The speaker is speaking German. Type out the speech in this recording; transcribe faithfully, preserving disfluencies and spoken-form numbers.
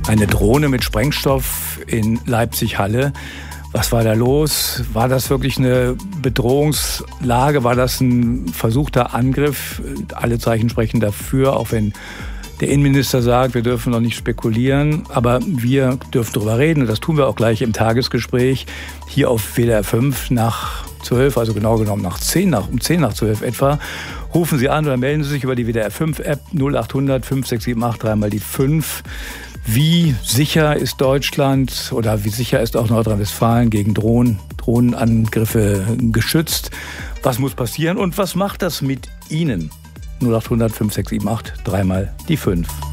Eine Drohne mit Sprengstoff in Leipzig-Halle. Was war da los? War das wirklich eine Bedrohungslage? War das ein versuchter Angriff? Alle Zeichen sprechen dafür, auch wenn der Innenminister sagt, wir dürfen noch nicht spekulieren. Aber wir dürfen darüber reden und das tun wir auch gleich im Tagesgespräch hier auf W D R fünf nach zwölf, also genau genommen nach zehn, nach, um zehn nach zwölf etwa. Rufen Sie an oder melden Sie sich über die W D R fünf App null achthundert fünf sechs sieben acht dreimal die fünf. Wie sicher ist Deutschland oder wie sicher ist auch Nordrhein-Westfalen gegen Drohnen, Drohnenangriffe geschützt? Was muss passieren und was macht das mit Ihnen? null achthundert fünf sechs sieben acht dreimal die fünf.